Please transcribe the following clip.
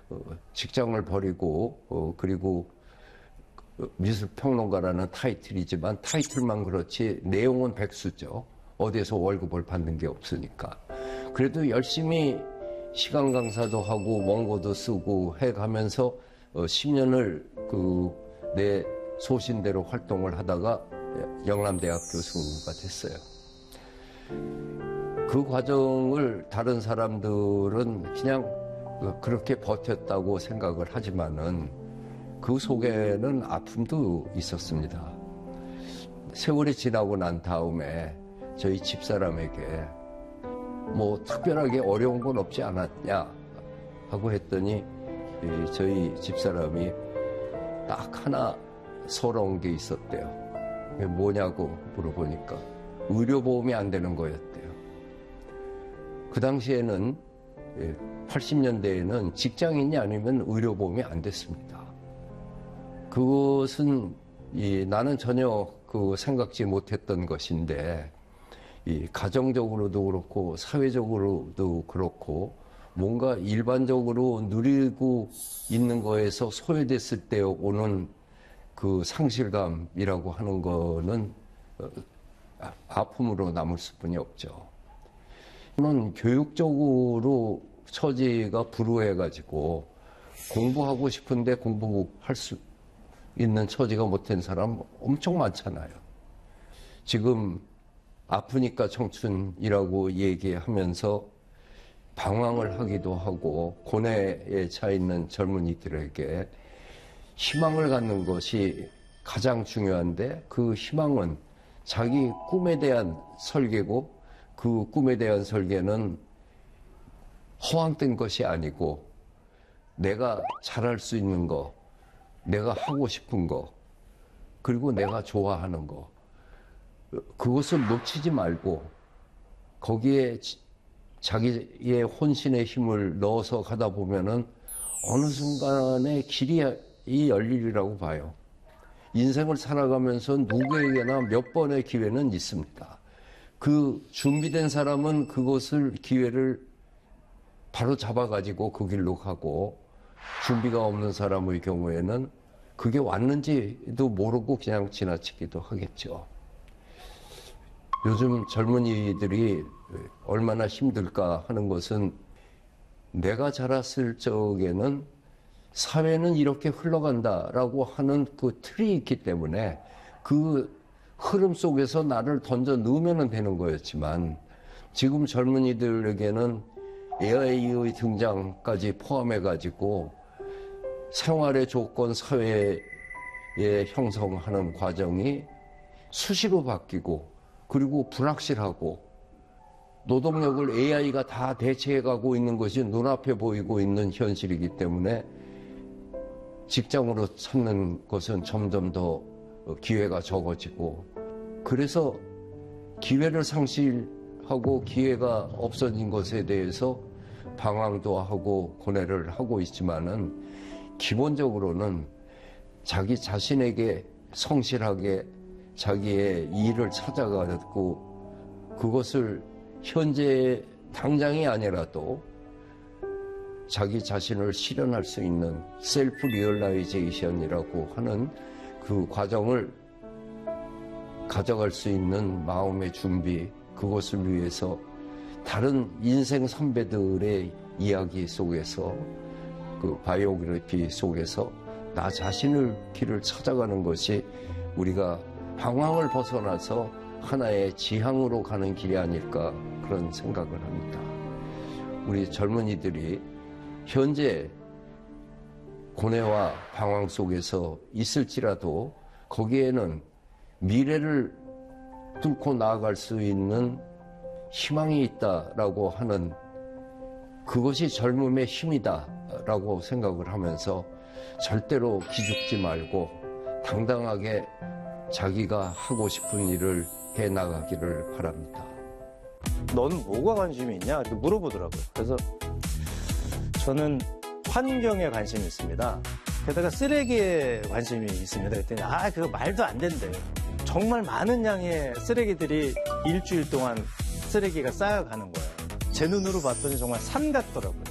직장을 버리고 그리고 미술평론가라는 타이틀이지만 타이틀만 그렇지 내용은 백수죠. 어디에서 월급을 받는 게 없으니까. 그래도 열심히 시간 강사도 하고 원고도 쓰고 해가면서 10년을 내 소신대로 활동을 하다가 영남대학 교수가 됐어요. 그 과정을 다른 사람들은 그냥 그렇게 버텼다고 생각을 하지만은 그 속에는 아픔도 있었습니다. 세월이 지나고 난 다음에 저희 집사람에게 뭐 특별하게 어려운 건 없지 않았냐 하고 했더니 저희 집사람이 딱 하나 서러운 게 있었대요. 뭐냐고 물어보니까 의료보험이 안 되는 거였대요. 그 당시에는 80년대에는 직장인이 아니면 의료보험이 안 됐습니다. 그것은 나는 전혀 생각지 못했던 것인데 가정적으로도 그렇고 사회적으로도 그렇고 뭔가 일반적으로 누리고 있는 거에서 소외됐을 때 오는 그 상실감이라고 하는 거는 아픔으로 남을 수뿐이 없죠. 저는 교육적으로 처지가 불우해가지고 공부하고 싶은데 공부할 수 있는 처지가 못된 사람 엄청 많잖아요. 지금 아프니까 청춘이라고 얘기하면서 방황을 하기도 하고 고뇌에 차 있는 젊은이들에게 희망을 갖는 것이 가장 중요한데 그 희망은 자기 꿈에 대한 설계고 그 꿈에 대한 설계는 허황된 것이 아니고 내가 잘할 수 있는 거, 내가 하고 싶은 거, 그리고 내가 좋아하는 거, 그것을 놓치지 말고 거기에 자기의 혼신의 힘을 넣어서 가다 보면은 어느 순간에 길이 열리리라고 봐요. 인생을 살아가면서 누구에게나 몇 번의 기회는 있습니다. 그 준비된 사람은 그것을 기회를 바로 잡아가지고 그 길로 가고 준비가 없는 사람의 경우에는 그게 왔는지도 모르고 그냥 지나치기도 하겠죠. 요즘 젊은이들이 얼마나 힘들까 하는 것은 내가 자랐을 적에는 사회는 이렇게 흘러간다라고 하는 그 틀이 있기 때문에 그 흐름 속에서 나를 던져 넣으면 되는 거였지만 지금 젊은이들에게는 AI의 등장까지 포함해가지고 생활의 조건, 사회에 형성하는 과정이 수시로 바뀌고 그리고 불확실하고 노동력을 AI가 다 대체해가고 있는 것이 눈앞에 보이고 있는 현실이기 때문에 직장으로 찾는 것은 점점 더 기회가 적어지고 그래서 기회를 상실하고 기회가 없어진 것에 대해서 방황도 하고 고뇌를 하고 있지만은 기본적으로는 자기 자신에게 성실하게 자기의 일을 찾아가고 그것을 현재 당장이 아니라도 자기 자신을 실현할 수 있는 셀프 리얼라이제이션이라고 하는 그 과정을 가져갈 수 있는 마음의 준비, 그것을 위해서 다른 인생 선배들의 이야기 속에서 그 바이오그래피 속에서 나 자신을 길을 찾아가는 것이 우리가 방황을 벗어나서 하나의 지향으로 가는 길이 아닐까 그런 생각을 합니다. 우리 젊은이들이 현재 고뇌와 방황 속에서 있을지라도 거기에는 미래를 뚫고 나아갈 수 있는 희망이 있다라고 하는 그것이 젊음의 힘이다라고 생각을 하면서 절대로 기죽지 말고 당당하게 자기가 하고 싶은 일을 해나가기를 바랍니다. 너는 뭐가 관심이 있냐? 이렇게 물어보더라고요. 그래서 저는 환경에 관심이 있습니다. 게다가 쓰레기에 관심이 있습니다. 그랬더니 그거 말도 안 된대요. 정말 많은 양의 쓰레기들이 일주일 동안 쓰레기가 쌓여가는 거예요. 제 눈으로 봤더니 정말 산 같더라고요.